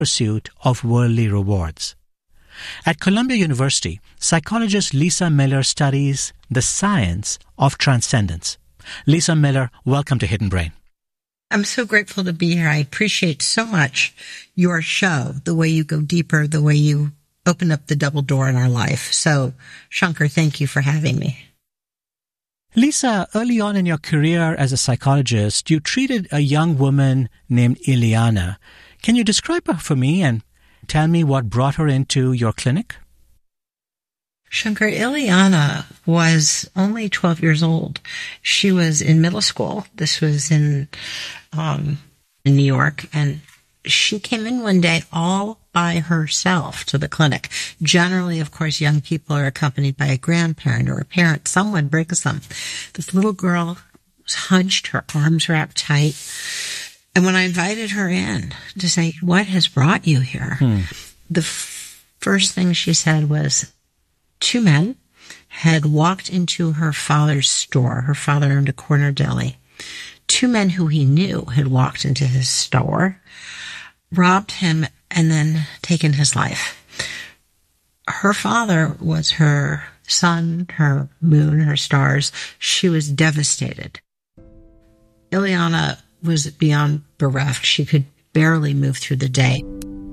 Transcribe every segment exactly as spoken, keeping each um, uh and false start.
pursuit of worldly rewards. At Columbia University, psychologist Lisa Miller studies the science of transcendence. Lisa Miller, welcome to Hidden Brain. I'm so grateful to be here. I appreciate so much your show, the way you go deeper, the way you open up the double door in our life. So, Shankar, thank you for having me. Lisa, early on in your career as a psychologist, you treated a young woman named Ileana. Can you describe her for me and tell me what brought her into your clinic? Shankar, Ileana was only twelve years old. She was in middle school. This was in, um, in New York. And she came in one day all by herself to the clinic. Generally, of course, young people are accompanied by a grandparent or a parent. Someone brings them. This little girl was hunched, her arms wrapped tight. And when I invited her in to say, what has brought you here? Hmm. The f- first thing she said was, two men had walked into her father's store. Her father owned a corner deli. Two men who he knew had walked into his store, robbed him, and then taken his life. Her father was her sun, her moon, her stars. She was devastated. Ileana was beyond bereft. She could barely move through the day.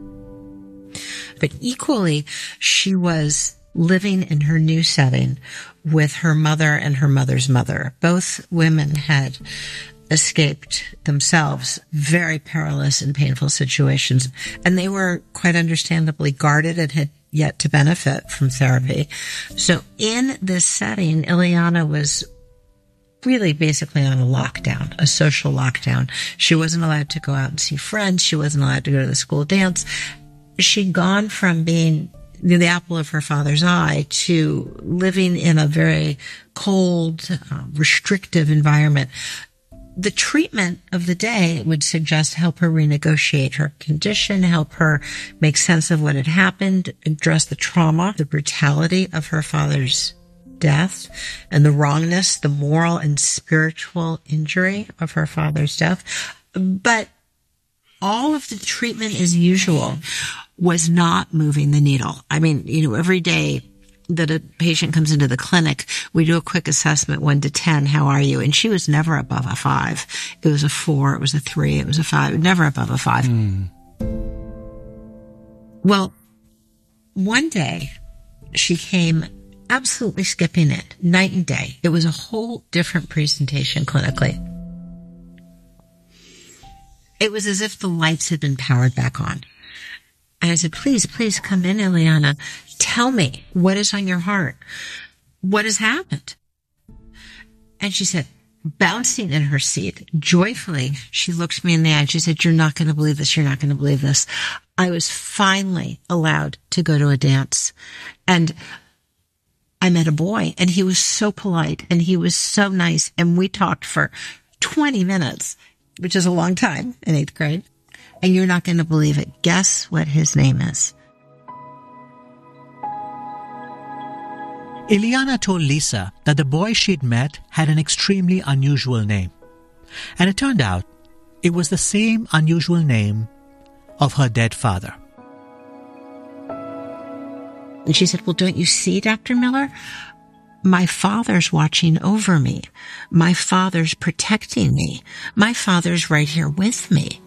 But equally, she was living in her new setting with her mother and her mother's mother. Both women had escaped themselves very perilous and painful situations, and they were quite understandably guarded and had yet to benefit from therapy. So in this setting, Ileana was really basically on a lockdown, a social lockdown. She wasn't allowed to go out and see friends. She wasn't allowed to go to the school dance. She'd gone from being the apple of her father's eye to living in a very cold, uh, restrictive environment. The treatment of the day would suggest help her renegotiate her condition, help her make sense of what had happened, address the trauma, the brutality of her father's death, and the wrongness, the moral and spiritual injury of her father's death. But all of the treatment as usual was not moving the needle. I mean, you know, every day that a patient comes into the clinic, we do a quick assessment, one to ten, how are you? And she was never above a five. It was a four, it was a three, it was a five, never above a five. Mm. Well, one day she came absolutely skipping it, night and day. It was a whole different presentation clinically. It was as if the lights had been powered back on. And I said, please, please come in, Ileana. Tell me, what is on your heart? What has happened? And she said, bouncing in her seat, joyfully, she looked me in the eye and she said, you're not going to believe this. You're not going to believe this. I was finally allowed to go to a dance. And I met a boy, and he was so polite, and he was so nice, and we talked for twenty minutes, which is a long time in eighth grade. And you're not going to believe it. Guess what his name is? Ileana told Lisa that the boy she'd met had an extremely unusual name. And it turned out it was the same unusual name of her dead father. And she said, well, don't you see, Doctor Miller? My father's watching over me. My father's protecting me. My father's right here with me.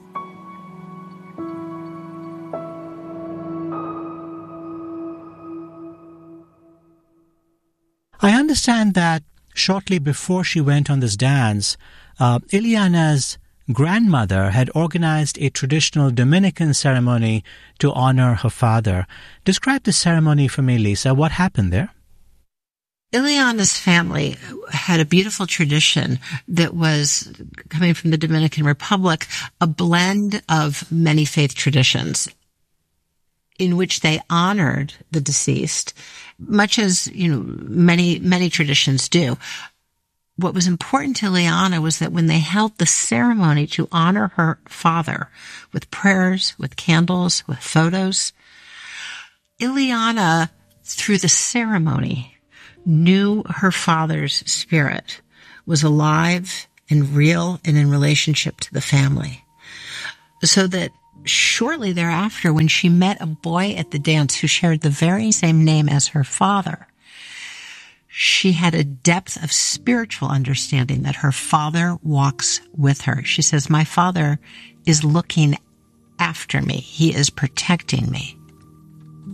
I understand that shortly before she went on this dance, uh, Ileana's grandmother had organized a traditional Dominican ceremony to honor her father. Describe the ceremony for me, Lisa. What happened there? Ileana's family had a beautiful tradition that was coming from the Dominican Republic, a blend of many faith traditions in which they honored the deceased, much as, you know, many, many traditions do. What was important to Ileana was that when they held the ceremony to honor her father with prayers, with candles, with photos, Ileana, through the ceremony, knew her father's spirit was alive and real and in relationship to the family. So that shortly thereafter, when she met a boy at the dance who shared the very same name as her father, she had a depth of spiritual understanding that her father walks with her. She says, my father is looking after me. He is protecting me.